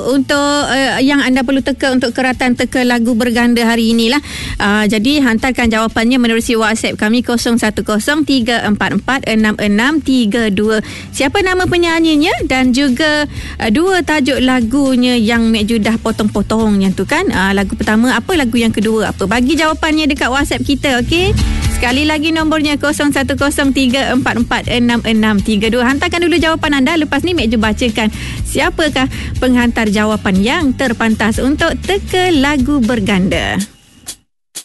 untuk yang anda perlu teka untuk keratan teka lagu berganda hari inilah. Jadi hantarkan jawapannya menerusi WhatsApp kami 0103446632. Siapa nama penyanyinya dan juga dua tajuk lagunya yang Mek Ju dah potong-potongnya tu kan. Lagu pertama apa, lagu yang kedua apa. Bagi jawapannya dekat WhatsApp kita, okey? Sekali lagi nombornya 0103446632. Hantarkan dulu jawapan anda. Lepas ni Mek Ju bacakan siapakah penghantar jawapan yang terpantas untuk teka lagu berganda.